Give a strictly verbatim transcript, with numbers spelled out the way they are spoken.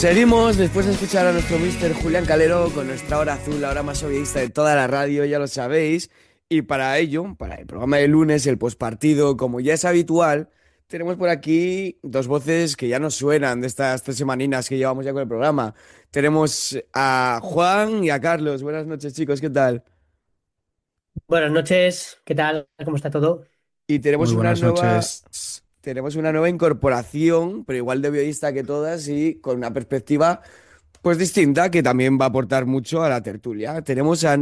Seguimos después de escuchar a nuestro mister Julián Calero con nuestra hora azul, la hora más obviista de toda la radio, ya lo sabéis. Y para ello, para el programa de lunes, el postpartido, como ya es habitual, tenemos por aquí dos voces que ya nos suenan de estas tres semaninas que llevamos ya con el programa. Tenemos a Juan y a Carlos. Buenas noches, chicos, ¿qué tal? Buenas noches, ¿qué tal? ¿Cómo está todo? Y tenemos Muy una buenas nueva, noches. tenemos una nueva incorporación, pero igual de obvioista que todas y con una perspectiva pues distinta que también va a aportar mucho a la tertulia. Tenemos a